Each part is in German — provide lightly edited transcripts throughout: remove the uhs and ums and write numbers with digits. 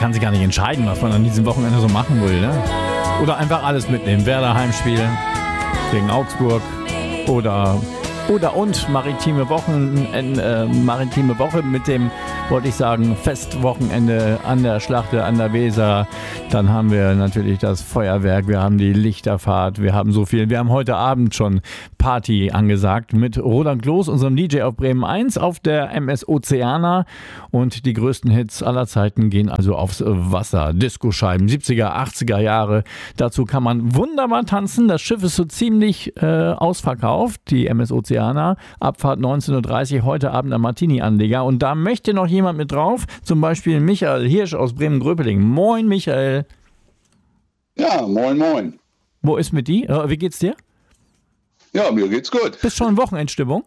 kann sich gar nicht entscheiden, was man an diesem Wochenende so machen will, ne? Oder einfach alles mitnehmen. Werder Heimspiel gegen Augsburg oder maritime Woche mit dem, wollte ich sagen, Festwochenende an der Schlachte an der Weser. Dann haben wir natürlich das Feuerwerk, wir haben die Lichterfahrt, wir haben so viel. Wir haben heute Abend schon Party angesagt mit Roland Kloß, unserem DJ auf Bremen 1 auf der MS Oceana. Und die größten Hits aller Zeiten gehen also aufs Wasser. Discoscheiben, 70er, 80er Jahre. Dazu kann man wunderbar tanzen. Das Schiff ist so ziemlich ausverkauft, die MS Oceana. Abfahrt 19.30 Uhr, heute Abend am Martini-Anleger. Und da möchte noch jemand mit drauf, zum Beispiel Michael Hirsch aus Bremen-Gröpeling. Moin, Michael. Ja, moin, moin. Wo ist mit die? Wie geht's dir? Ja, mir geht's gut. Bist schon in Wochenendstimmung?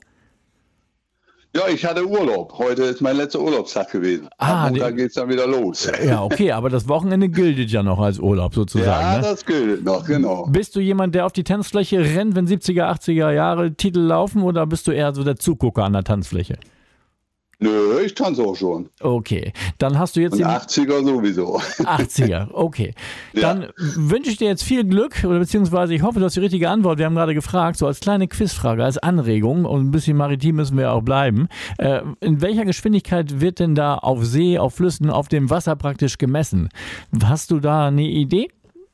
Ja, ich hatte Urlaub. Heute ist mein letzter Urlaubstag gewesen. Und da geht's dann wieder los. Ja, okay, aber das Wochenende gilt ja noch als Urlaub sozusagen. Ja, ne? Das gilt noch, genau. Bist du jemand, der auf die Tanzfläche rennt, wenn 70er, 80er Jahre Titel laufen, oder bist du eher so der Zugucker an der Tanzfläche? Nö, ich tanze auch schon. Okay, dann hast du jetzt... Und 80er sowieso. 80er, okay. Dann wünsche ich dir jetzt viel Glück, oder beziehungsweise ich hoffe, du hast die richtige Antwort. Wir haben gerade gefragt, so als kleine Quizfrage, als Anregung, und ein bisschen maritim müssen wir auch bleiben. In welcher Geschwindigkeit wird denn da auf See, auf Flüssen, auf dem Wasser praktisch gemessen? Hast du da eine Idee?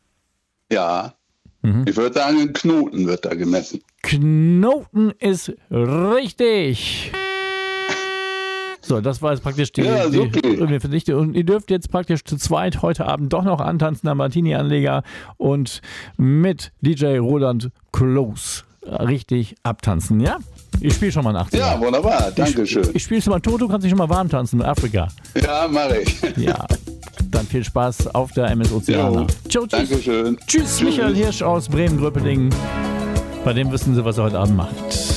Ja, ich würde sagen, ein Knoten wird da gemessen. Knoten ist richtig. So, das war jetzt praktisch die Verdichte. Und ihr dürft jetzt praktisch zu zweit heute Abend doch noch antanzen am Martini-Anleger und mit DJ Roland Kloß richtig abtanzen, ja? Ich spiele schon mal nach. Ja, wunderbar, dankeschön. Ich spiele schon mal Toto, kannst dich schon mal warm tanzen in Afrika. Ja, mache ich. Ja, dann viel Spaß auf der MS Oceana. Ciao, tschüss. Dankeschön. Tschüss, Michael Hirsch aus Bremen-Gröpeling. Bei dem wissen Sie, was er heute Abend macht.